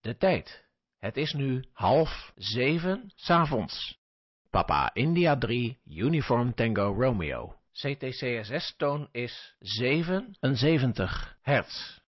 de tijd. Het is nu 6:30 's avonds. Papa India 3, Uniform Tango Romeo. CTCSS-toon is 77 hertz.